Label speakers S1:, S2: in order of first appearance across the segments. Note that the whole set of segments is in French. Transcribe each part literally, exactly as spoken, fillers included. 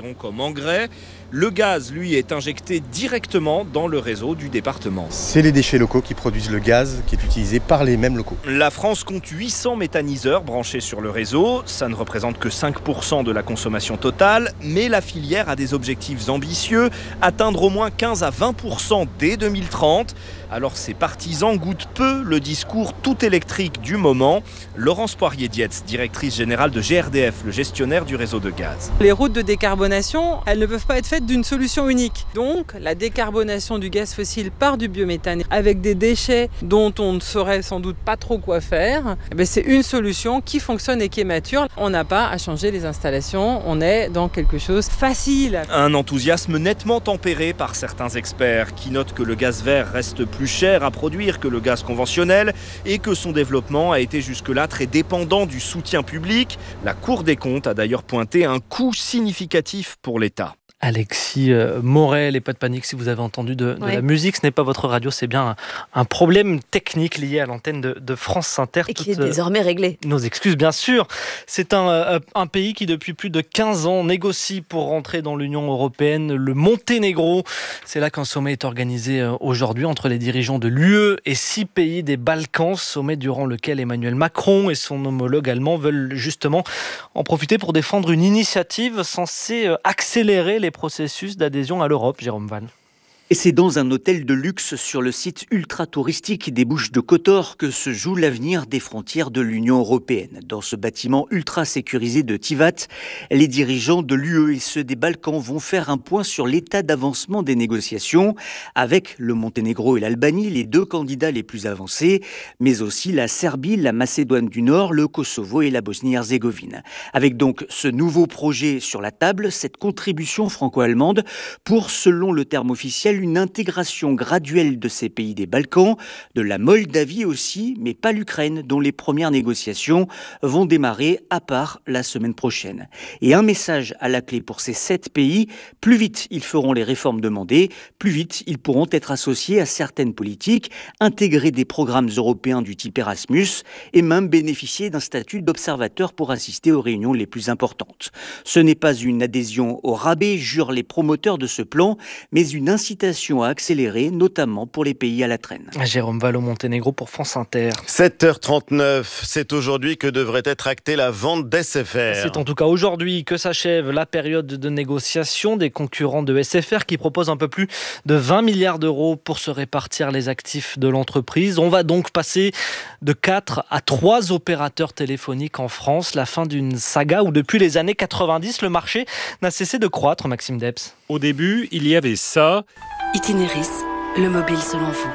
S1: serviront comme engrais. Le gaz, lui, est injecté directement dans le réseau du département.
S2: C'est les déchets locaux qui produisent le gaz qui est utilisé par les mêmes locaux.
S1: La France compte huit cents méthaniseurs branchés sur le réseau. Ça ne représente que cinq pour cent de la consommation totale, mais la filière a des objectifs ambitieux, atteindre au moins quinze à vingt pour cent dès deux mille trente. Alors ses partisans goûtent peu le discours tout électrique du moment. Laurence Poirier-Dietz, directrice générale de G R D F, le gestionnaire du réseau de gaz.
S3: Les routes de décarbonation, elles ne peuvent pas être faites d'une solution unique. Donc la décarbonation du gaz fossile par du biométhane avec des déchets dont on ne saurait sans doute pas trop quoi faire, eh bien, c'est une solution qui fonctionne et qui est mature. On n'a pas à changer les installations, on est dans quelque chose de facile.
S1: Un enthousiasme nettement tempéré par certains experts qui notent que le gaz vert reste plus cher à produire que le gaz conventionnel et que son développement a été jusque-là très dépendant du soutien public. La Cour des comptes a d'ailleurs pointé un coût significatif pour l'État.
S4: Alexis euh, Morel, et pas de panique si vous avez entendu de, de
S5: ouais.
S4: la musique, ce n'est pas votre radio, c'est bien un, un problème technique lié à l'antenne de, de France Inter.
S5: Et qui est
S4: Toutes,
S5: désormais réglé.
S4: Euh, nos excuses, bien sûr. C'est un, euh, un pays qui, depuis plus de quinze ans, négocie pour rentrer dans l'Union européenne, le Monténégro. C'est là qu'un sommet est organisé euh, aujourd'hui entre les dirigeants de l'U E et six pays des Balkans, sommet durant lequel Emmanuel Macron et son homologue allemand veulent justement en profiter pour défendre une initiative censée euh, accélérer les processus d'adhésion à l'Europe, Jérôme Val.
S6: Et c'est dans un hôtel de luxe sur le site ultra-touristique des Bouches-de-Kotor que se joue l'avenir des frontières de l'Union européenne. Dans ce bâtiment ultra-sécurisé de Tivat, les dirigeants de l'U E et ceux des Balkans vont faire un point sur l'état d'avancement des négociations avec le Monténégro et l'Albanie, les deux candidats les plus avancés, mais aussi la Serbie, la Macédoine du Nord, le Kosovo et la Bosnie-Herzégovine. Avec donc ce nouveau projet sur la table, cette contribution franco-allemande pour, selon le terme officiel, une intégration graduelle de ces pays des Balkans, de la Moldavie aussi, mais pas l'Ukraine, dont les premières négociations vont démarrer à part la semaine prochaine. Et un message à la clé pour ces sept pays, plus vite ils feront les réformes demandées, plus vite ils pourront être associés à certaines politiques, intégrer des programmes européens du type Erasmus et même bénéficier d'un statut d'observateur pour assister aux réunions les plus importantes. Ce n'est pas une adhésion au rabais, jurent les promoteurs de ce plan, mais une incitation à accélérer, notamment pour les pays à la traîne.
S4: Jérôme Val au Monténégro pour France Inter.
S7: sept heures trente-neuf, c'est aujourd'hui que devrait être actée la vente d'S F R.
S4: C'est en tout cas aujourd'hui que s'achève la période de négociation des concurrents de S F R qui proposent un peu plus de vingt milliards d'euros pour se répartir les actifs de l'entreprise. On va donc passer de quatre à trois opérateurs téléphoniques en France. La fin d'une saga où depuis les années quatre-vingt-dix, le marché n'a cessé de croître, Maxime Debs.
S8: Au début, il y avait ça.
S9: Itinéris, le mobile selon vous.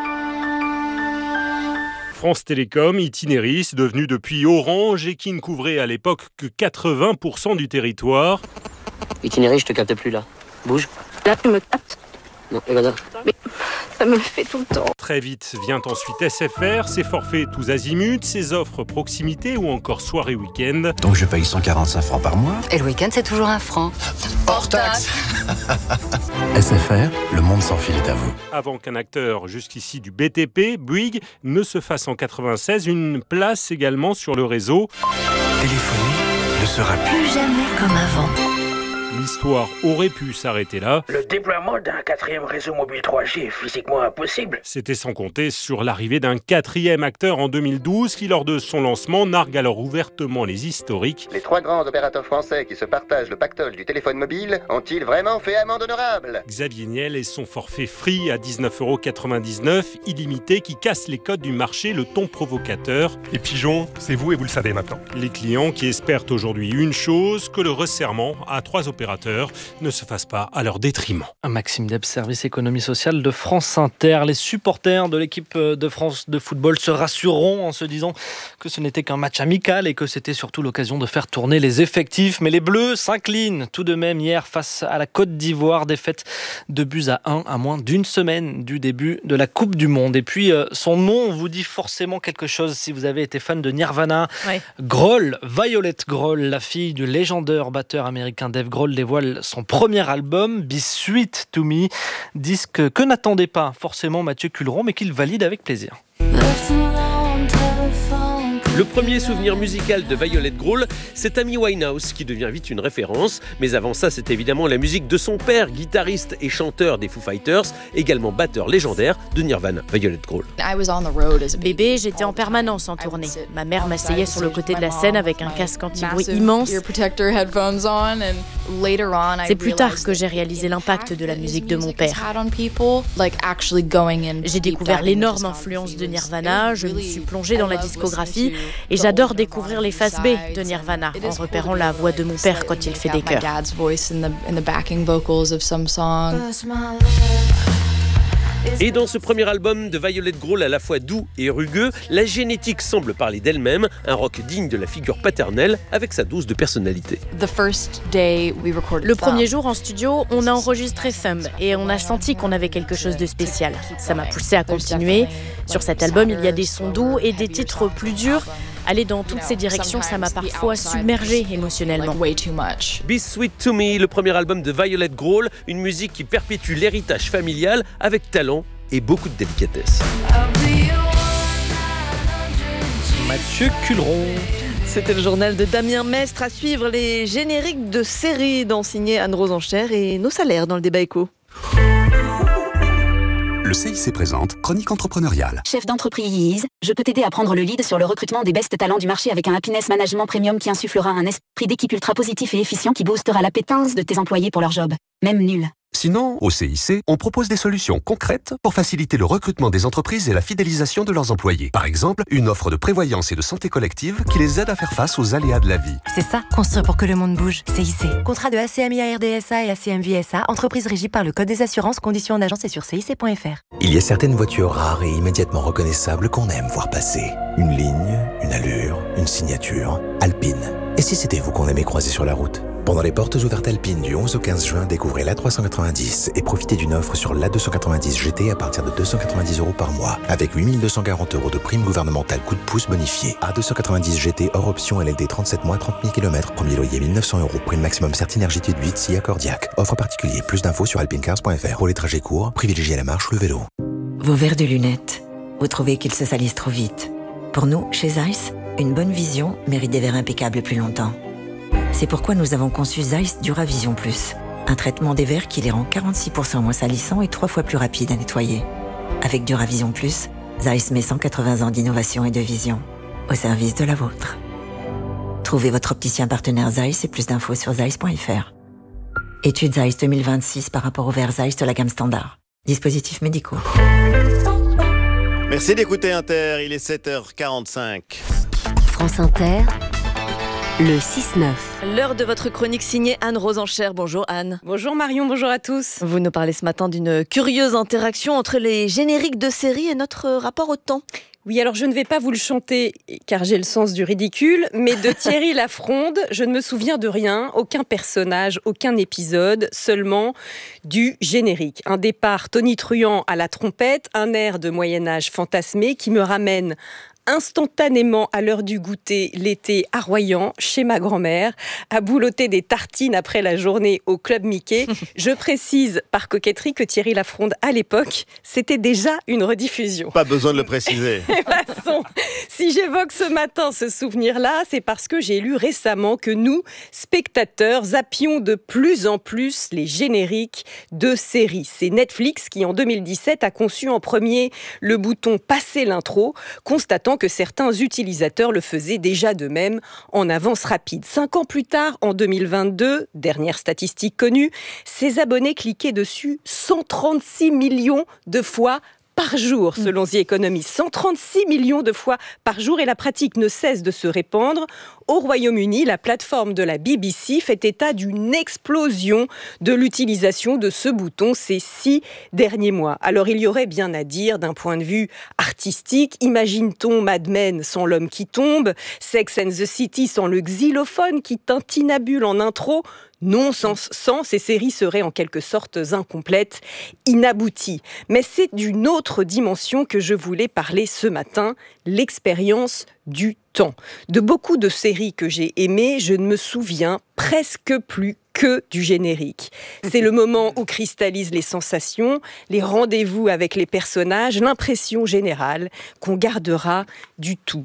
S8: France Télécom, Itinéris, devenu depuis Orange et qui ne couvrait à l'époque que quatre-vingts pour cent du territoire.
S10: Itinéris, je te capte plus là. Bouge.
S9: Là, tu me captes.
S10: Non, regarde là.
S9: Mais ça me fait tout le temps.
S8: Très vite vient ensuite S F R, ses forfaits tous azimuts, ses offres proximité ou encore soirée week-end.
S11: Donc je paye cent quarante-cinq francs par mois.
S9: Et le week-end, c'est toujours un franc.
S11: Hors taxe. S F R, le monde sans fil est à vous.
S8: Avant qu'un acteur jusqu'ici du B T P, Bouygues, ne se fasse en quatre-vingt-seize une place également sur le réseau.
S11: Téléphoner ne sera plus
S9: Plus jamais comme avant.
S8: L'histoire aurait pu s'arrêter là.
S12: Le déploiement d'un quatrième réseau mobile trois G est physiquement impossible.
S8: C'était sans compter sur l'arrivée d'un quatrième acteur en deux mille douze qui, lors de son lancement, nargue alors ouvertement les historiques.
S13: Les trois grands opérateurs français qui se partagent le pactole du téléphone mobile ont-ils vraiment fait amende honorable ?
S8: Xavier Niel et son forfait Free à dix-neuf euros quatre-vingt-dix-neuf, illimité, qui casse les codes du marché, le ton provocateur.
S14: Et Pigeon, c'est vous et vous le savez maintenant.
S8: Les clients qui espèrent aujourd'hui une chose, que le resserrement à trois opérateurs ne se fasse pas à leur détriment.
S4: Maxime Debs, service économie sociale de France Inter. Les supporters de l'équipe de France de football se rassureront en se disant que ce n'était qu'un match amical et que c'était surtout l'occasion de faire tourner les effectifs. Mais les Bleus s'inclinent tout de même hier face à la Côte d'Ivoire. Défaite de buts à un à moins d'une semaine du début de la Coupe du Monde. Et puis son nom vous dit forcément quelque chose si vous avez été fan de Nirvana.
S5: Ouais.
S4: Grohl, Violet Grohl, la fille du légendaire batteur américain Dave Grohl, dévoile son premier album, Be Sweet to Me, disque que n'attendait pas forcément Mathieu Culeron, mais qu'il valide avec plaisir.
S15: Left alone, terrified.
S5: Le premier souvenir musical de Violet Grohl, c'est Amy Winehouse qui devient vite une référence. Mais avant ça, c'est évidemment la musique de son père, guitariste et chanteur des Foo Fighters, également batteur légendaire de Nirvana, Violet Grohl.
S15: Bébé, j'étais en permanence en tournée. Ma mère m'asseyait sur le côté de la scène avec un casque anti-bruit immense. C'est plus tard que j'ai réalisé l'impact de la musique de mon père. J'ai découvert l'énorme influence de Nirvana, je me suis plongée dans la discographie et j'adore découvrir les faces B de Nirvana en repérant la voix de mon père quand il fait des chœurs.
S5: Et dans ce premier album de Violet Grohl à la fois doux et rugueux, la génétique semble parler d'elle-même, un rock digne de la figure paternelle avec sa dose de personnalité.
S15: Le premier jour en studio, on a enregistré Thumb et on a senti qu'on avait quelque chose de spécial. Ça m'a poussé à continuer. Sur cet album, il y a des sons doux et des titres plus durs. Aller dans toutes ces directions, ça m'a parfois submergée émotionnellement.
S5: Be Sweet to Me, le premier album de Violet Grohl, une musique qui perpétue l'héritage familial avec talent et beaucoup de délicatesse.
S4: Mathieu Culeron.
S16: C'était le journal de Damien Mestre. À suivre les génériques de séries dans signé Anne-Rose Enchère et nos salaires dans le débat éco.
S11: Le C I C présente Chronique entrepreneuriale.
S17: Chef d'entreprise, je peux t'aider à prendre le lead sur le recrutement des best talents du marché avec un happiness management premium qui insufflera un esprit d'équipe ultra positif et efficient qui boostera l'appétence de tes employés pour leur job, même nul.
S11: Sinon, au C I C, on propose des solutions concrètes pour faciliter le recrutement des entreprises et la fidélisation de leurs employés. Par exemple, une offre de prévoyance et de santé collective qui les aide à faire face aux aléas de la vie.
S18: C'est ça, construire pour que le monde bouge. C I C. Contrat de A C M I A R D S A et A C M V S A, entreprise régie par le Code des assurances, conditions en agence et sur C I C point F R.
S19: Il y a certaines voitures rares et immédiatement reconnaissables qu'on aime voir passer. Une ligne, une allure, une signature. Alpine. Et si c'était vous qu'on aimait croiser sur la route ? Pendant les portes ouvertes Alpine du onze au quinze juin, découvrez l'A trois cent quatre-vingt-dix et profitez d'une offre sur l'A deux cent quatre-vingt-dix G T à partir de deux cent quatre-vingt-dix euros par mois, avec huit mille deux cent quarante euros de prime gouvernementale coup de pouce bonifié. A deux cent quatre-vingt-dix G T hors option L L D trente-sept mois, trente mille kilomètres, premier loyer mille neuf cents euros, prime maximum Certinergie huit S I A Cordiac. Offre particulier, plus d'infos sur alpinecars point F R. Pour les trajets courts, privilégiez la marche ou le vélo.
S18: Vos verres de lunettes, vous trouvez qu'ils se salissent trop vite. Pour nous, chez Zeiss, une bonne vision mérite des verres impeccables plus longtemps. C'est pourquoi nous avons conçu Zeiss Duravision Plus, un traitement des verres qui les rend quarante-six pour cent moins salissants et trois fois plus rapides à nettoyer. Avec Duravision Plus, Zeiss met cent quatre-vingts ans d'innovation et de vision au service de la vôtre. Trouvez votre opticien partenaire Zeiss et plus d'infos sur zeiss point F R. Étude Zeiss deux mille vingt-six par rapport aux verres Zeiss de la gamme standard. Dispositifs médicaux.
S7: Merci d'écouter Inter, il est sept heures quarante-cinq.
S9: France Inter, le six neuf.
S16: L'heure de votre chronique signée Anne-Rose Enchère. Bonjour Anne.
S3: Bonjour Marion, bonjour à tous.
S16: Vous nous parlez ce matin d'une curieuse interaction entre les génériques de séries et notre rapport au temps.
S3: Oui, alors je ne vais pas vous le chanter car j'ai le sens du ridicule, mais de Thierry Lafronde, je ne me souviens de rien, aucun personnage, aucun épisode, seulement du générique. Un départ tonitruant à la trompette, un air de Moyen-Âge fantasmé qui me ramène instantanément à l'heure du goûter, l'été à Royan, chez ma grand-mère, à boulotter des tartines après la journée au Club Mickey. Je précise par coquetterie que Thierry Lafronde, à l'époque, c'était déjà une rediffusion.
S7: Pas besoin de le préciser.
S3: De toute façon, si j'évoque ce matin ce souvenir-là, c'est parce que j'ai lu récemment que nous, spectateurs, zappions de plus en plus les génériques de séries. C'est Netflix qui, en deux mille dix-sept, a conçu en premier le bouton « Passer l'intro », constatant que certains utilisateurs le faisaient déjà de même en avance rapide. Cinq ans plus tard, en deux mille vingt-deux, dernière statistique connue, ces abonnés cliquaient dessus cent trente-six millions de fois par jour, selon The Economist. cent trente-six millions de fois par jour et la pratique ne cesse de se répandre. Au Royaume-Uni, la plateforme de la B B C fait état d'une explosion de l'utilisation de ce bouton ces six derniers mois. Alors il y aurait bien à dire d'un point de vue artistique. Imagine-t-on Mad Men sans l'homme qui tombe, Sex and the City sans le xylophone qui tintinabule en intro? Non, sans, sans, ces séries seraient en quelque sorte incomplètes, inabouties. Mais c'est d'une autre dimension que je voulais parler ce matin, l'expérience du temps. De beaucoup de séries que j'ai aimées, je ne me souviens presque plus que du générique. C'est le moment où cristallisent les sensations, les rendez-vous avec les personnages, l'impression générale qu'on gardera du tout.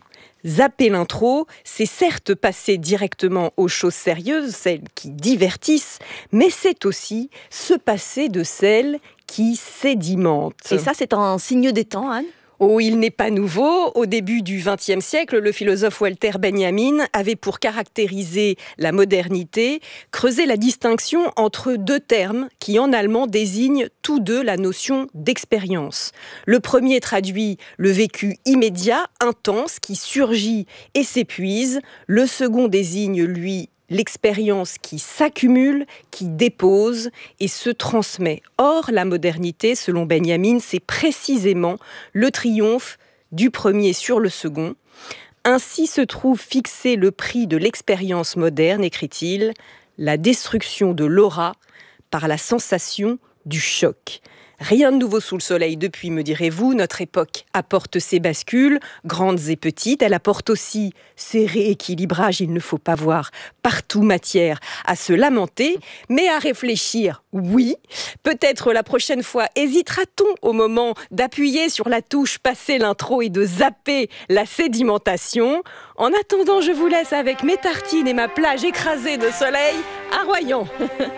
S20: Zapper l'intro, c'est certes passer directement aux choses sérieuses, celles qui divertissent, mais c'est aussi se passer de celles qui sédimentent.
S16: Et ça, c'est un signe des temps, Anne ?
S20: Oh, il n'est pas nouveau. Au début du vingtième siècle, le philosophe Walter Benjamin avait pour caractériser la modernité creusé la distinction entre deux termes qui en allemand désignent tous deux la notion d'expérience. Le premier traduit le vécu immédiat, intense, qui surgit et s'épuise. Le second désigne, lui, l'expérience qui s'accumule, qui dépose et se transmet. Or, la modernité, selon Benjamin, c'est précisément le triomphe du premier sur le second. Ainsi se trouve fixé le prix de l'expérience moderne, écrit-il, la destruction de l'aura par la sensation du choc. Rien de nouveau sous le soleil depuis, me direz-vous. Notre époque apporte ses bascules, grandes et petites. Elle apporte aussi ses rééquilibrages. Il ne faut pas voir partout matière à se lamenter, mais à réfléchir, oui. Peut-être la prochaine fois hésitera-t-on au moment d'appuyer sur la touche passer l'intro et de zapper la sédimentation. En attendant, je vous laisse avec mes tartines et ma plage écrasée de soleil à Royan.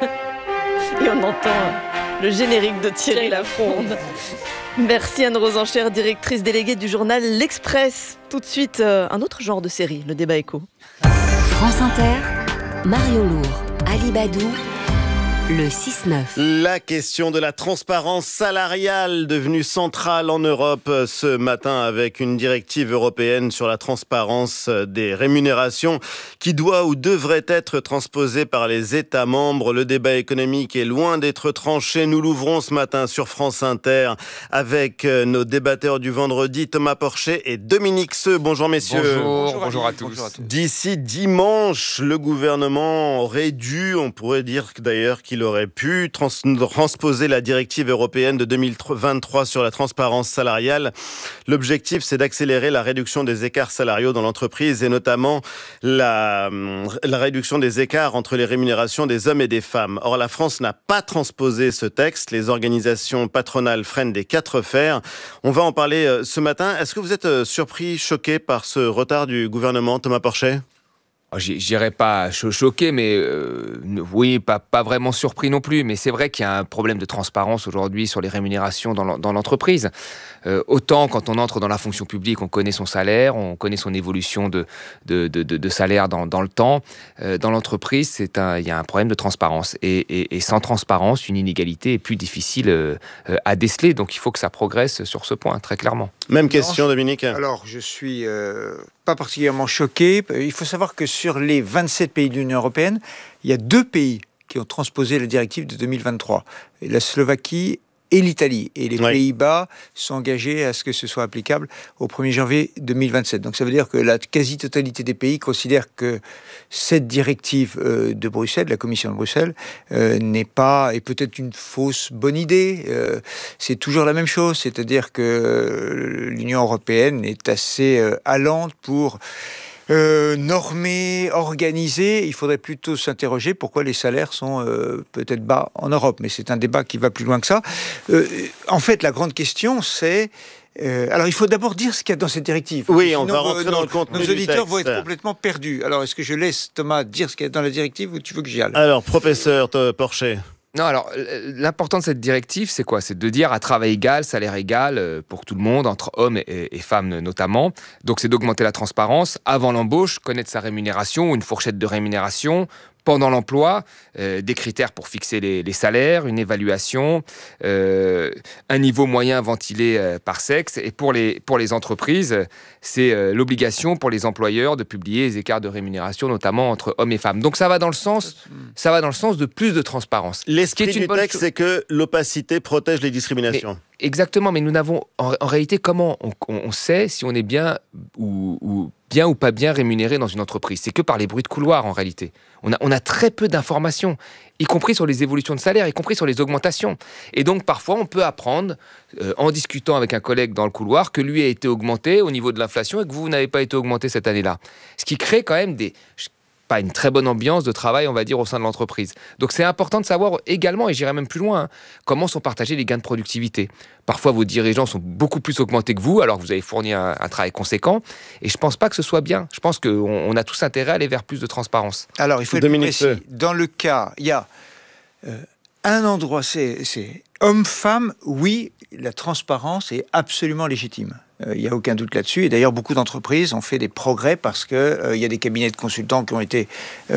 S16: Et on entend le générique de Thierry Lafronde. Merci Anne-Rose Enchère, directrice déléguée du journal L'Express. Tout de suite, euh, un autre genre de série, le débat écho.
S9: France Inter, Mario Lourd, Ali Badou, le six neuf.
S7: La question de la transparence salariale devenue centrale en Europe ce matin avec une directive européenne sur la transparence des rémunérations qui doit ou devrait être transposée par les États membres. Le débat économique est loin d'être tranché. Nous l'ouvrons ce matin sur France Inter avec nos débatteurs du vendredi, Thomas Porcher et Dominique Seux. Bonjour messieurs.
S21: Bonjour, bonjour, bonjour, à, bonjour à tous.
S7: D'ici dimanche, le gouvernement aurait dû, on pourrait dire d'ailleurs qu'il aurait pu trans- transposer la directive européenne de deux mille vingt-trois sur la transparence salariale. L'objectif, c'est d'accélérer la réduction des écarts salariaux dans l'entreprise et notamment la, la réduction des écarts entre les rémunérations des hommes et des femmes. Or, la France n'a pas transposé ce texte. Les organisations patronales freinent des quatre fers. On va en parler ce matin. Est-ce que vous êtes surpris, choqué par ce retard du gouvernement, Thomas Porcher ?
S21: Je dirais pas cho- choqué, mais euh, oui, pas, pas vraiment surpris non plus. Mais c'est vrai qu'il y a un problème de transparence aujourd'hui sur les rémunérations dans, l'en- dans l'entreprise. Euh, autant quand on entre dans la fonction publique, on connaît son salaire, on connaît son évolution de, de, de, de, de salaire dans, dans le temps. Euh, dans l'entreprise, c'est un, il y a un problème de transparence. Et, et, et sans transparence, une inégalité est plus difficile euh, à déceler. Donc il faut que ça progresse sur ce point, très clairement.
S7: Même question, Dominique.
S22: Alors, je suis euh, pas particulièrement choqué. Il faut savoir que sur les vingt-sept pays de l'Union européenne, il y a deux pays qui ont transposé la directive de deux mille vingt-trois. La Slovaquie et l'Italie. Et les oui. Pays-Bas sont engagés à ce que ce soit applicable au premier janvier deux mille vingt-sept. Donc ça veut dire que la quasi-totalité des pays considèrent que cette directive euh, de Bruxelles, de la Commission de Bruxelles, euh, n'est pas, est peut-être une fausse bonne idée. Euh, c'est toujours la même chose, c'est-à-dire que l'Union européenne est assez euh, allante pour Euh, normé, organisé. Il faudrait plutôt s'interroger pourquoi les salaires sont euh, peut-être bas en Europe. Mais c'est un débat qui va plus loin que ça. Euh, en fait, la grande question, c'est... Euh, alors, il faut d'abord dire ce qu'il y a dans cette directive.
S7: Oui,
S22: Sinon,
S7: on va rentrer
S22: euh,
S7: dans le contenu
S22: Nos
S7: du
S22: auditeurs
S7: texte.
S22: vont être complètement perdus. Alors, est-ce que je laisse Thomas dire ce qu'il y a dans la directive ou tu veux que j'y aille ?
S7: Alors, professeur Porcher.
S21: Non, alors, l'important de cette directive, c'est quoi ? C'est de dire à travail égal, salaire égal pour tout le monde, entre hommes et, et femmes notamment. Donc, c'est d'augmenter la transparence avant l'embauche, connaître sa rémunération, une fourchette de rémunération. Pendant l'emploi, euh, des critères pour fixer les, les salaires, une évaluation, euh, un niveau moyen ventilé euh, par sexe. Et pour les, pour les entreprises, c'est euh, l'obligation pour les employeurs de publier les écarts de rémunération, notamment entre hommes et femmes. Donc ça va dans le sens, ça va dans le sens de plus de transparence.
S7: L'esprit du texte, cho- c'est que l'opacité protège les discriminations.
S21: Mais, exactement, mais nous n'avons... En, en réalité, comment on, on sait si on est bien ou... ou bien ou pas bien rémunéré dans une entreprise. C'est que par les bruits de couloir, en réalité. On a, on a très peu d'informations, y compris sur les évolutions de salaire, y compris sur les augmentations. Et donc, parfois, on peut apprendre, euh, en discutant avec un collègue dans le couloir, que lui a été augmenté au niveau de l'inflation et que vous, vous n'avez pas été augmenté cette année-là. Ce qui crée quand même des... pas une très bonne ambiance de travail, on va dire, au sein de l'entreprise. Donc c'est important de savoir également, et j'irai même plus loin, hein, comment sont partagés les gains de productivité. Parfois, vos dirigeants sont beaucoup plus augmentés que vous, alors que vous avez fourni un, un travail conséquent. Et je ne pense pas que ce soit bien. Je pense qu'on on a tous intérêt à aller vers plus de transparence.
S22: Alors, il faut être plus précis. Dans le cas, il y a euh, un endroit, c'est, c'est homme-femme, oui, la transparence est absolument légitime. Il euh, n'y a aucun doute là-dessus. Et d'ailleurs, beaucoup d'entreprises ont fait des progrès parce qu'il euh, y a des cabinets de consultants qui ont été...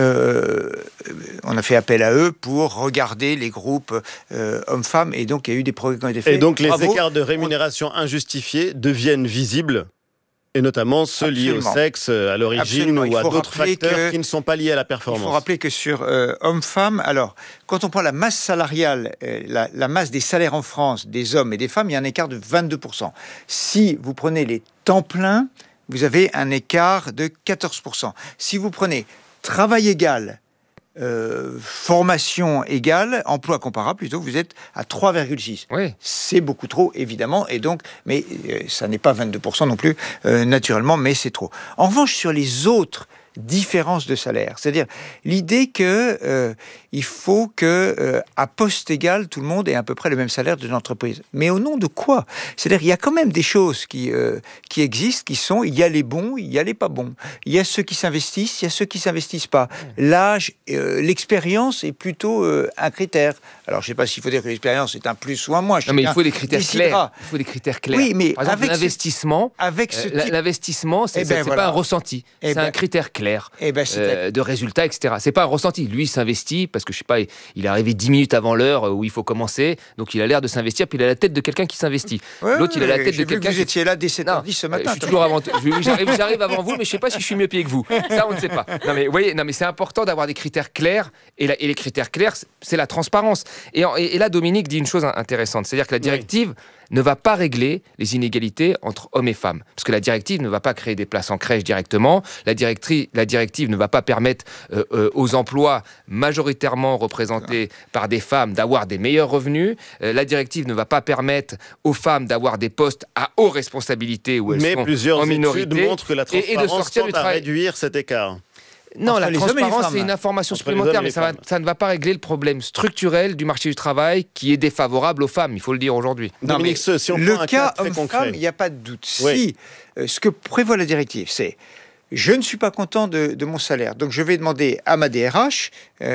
S22: Euh, on a fait appel à eux pour regarder les groupes euh, hommes-femmes. Et donc, il y a eu des progrès qui ont été faits.
S7: Et donc, les
S22: Bravo.
S7: écarts de rémunération injustifiés deviennent visibles, et notamment ceux liés au sexe, à l'origine ou à d'autres facteurs que, qui ne sont pas liés à la performance.
S22: Il faut rappeler que sur euh, hommes-femmes, alors, quand on prend la masse salariale, euh, la, la masse des salaires en France, des hommes et des femmes, il y a un écart de vingt-deux pour cent. Si vous prenez les temps pleins, vous avez un écart de quatorze pour cent. Si vous prenez travail égal, Euh, formation égale, emploi comparable, plutôt, vous êtes à trois virgule six.
S21: Oui.
S22: C'est beaucoup trop, évidemment, et donc, mais euh, ça n'est pas vingt-deux pour cent non plus, euh, naturellement, mais c'est trop. En revanche, sur les autres différences de salaire, c'est-à-dire l'idée que euh, il faut que euh, à poste égal, tout le monde ait à peu près le même salaire de l'entreprise. Mais au nom de quoi ? C'est-à-dire il y a quand même des choses qui euh, qui existent, qui sont, il y a les bons, il y a les pas bons. Il y a ceux qui s'investissent, il y a ceux qui s'investissent pas. L'âge, euh, l'expérience est plutôt euh, un critère. Alors je sais pas s'il faut dire que l'expérience est un plus ou un moins.
S21: Non, mais il faut des critères
S22: décidera.
S21: clairs. Il faut des critères clairs.
S22: Oui, mais
S21: par exemple,
S22: avec
S21: l'investissement,
S22: ce, avec ce
S21: euh,
S22: type...
S21: l'investissement, c'est,
S22: eh ben,
S21: c'est
S22: voilà.
S21: pas un ressenti,
S22: Eh
S21: c'est
S22: ben,
S21: un critère clair
S22: eh ben,
S21: euh, de résultats, et cetera. C'est pas un ressenti. Lui, il s'investit parce que je sais pas, il est arrivé dix minutes avant l'heure où il faut commencer, donc il a l'air de s'investir, puis il a la tête de quelqu'un qui s'investit.
S22: Ouais,
S21: L'autre, il a la tête de quelqu'un.
S22: Vous
S21: qui...
S22: étiez là dès sept heures dix ce matin.
S21: Je suis toujours avant. J'arrive, j'arrive avant vous, mais je sais pas si je suis mieux payé que vous. Ça, on ne sait pas. Non, mais vous voyez, non, mais c'est important d'avoir des critères clairs, et, la, et les critères clairs, c'est la transparence. Et, et, et là, Dominique dit une chose intéressante, c'est-à-dire que la directive oui. ne va pas régler les inégalités entre hommes et femmes. Parce que la directive ne va pas créer des places en crèche directement. La directive, la directive ne va pas permettre euh, euh, aux emplois majoritairement représentés par des femmes d'avoir des meilleurs revenus. Euh, la directive ne va pas permettre aux femmes d'avoir des postes à haute responsabilité où elles
S7: Mais
S21: sont
S7: plusieurs
S21: en minorité.
S7: études montrent que la transparence
S21: et, et de sortir
S7: tend
S21: du
S7: à
S21: travail.
S7: réduire cet écart.
S21: Non,
S22: entre
S21: la transparence, c'est une information
S7: Entre
S21: supplémentaire, mais ça, va, ça ne va pas régler le problème structurel du marché du travail qui est défavorable aux femmes, il faut le dire aujourd'hui.
S22: Non,
S7: Dominique,
S22: mais
S7: si on
S22: le
S7: prend un
S22: cas,
S7: cas très
S22: homme-femme, il n'y a pas de doute.
S7: Oui.
S22: Si euh, ce que prévoit la directive, c'est je ne suis pas content de, de mon salaire, donc je vais demander à ma D R H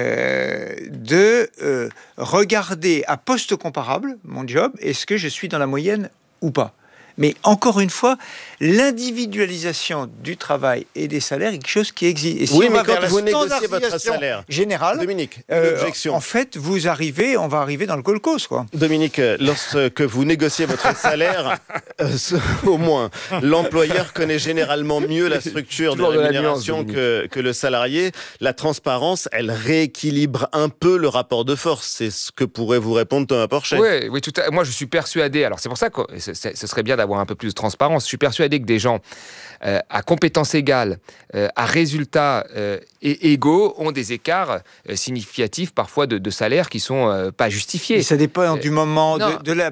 S22: euh, de euh, regarder à poste comparable mon job, est-ce que je suis dans la moyenne ou pas. Mais encore une fois, l'individualisation du travail et des salaires est quelque chose qui existe. Et si
S7: oui,
S22: on
S7: mais
S22: va
S7: quand
S22: vers
S7: vous
S22: la
S7: négociez votre salaire,
S22: générale,
S7: Dominique,
S22: euh,
S7: l'objection.
S22: En fait, vous arrivez, on va arriver dans le Gold Coast, quoi.
S7: Dominique, lorsque vous négociez votre salaire, euh, au moins, l'employeur connaît généralement mieux la structure de rémunération de que, que le salarié. La transparence, elle rééquilibre un peu le rapport de force. C'est ce que pourrait vous répondre Thomas Porcher.
S21: Oui, oui, tout à... moi je suis persuadé, alors c'est pour ça que ce serait bien d'avoir un peu plus de transparence. Je suis persuadé que des gens euh, à compétences égales, euh, à résultats euh, égaux, ont des écarts euh, significatifs parfois de, de salaire qui sont euh, pas justifiés.
S22: Et ça dépend
S21: euh,
S22: du moment,
S21: non,
S22: de, de la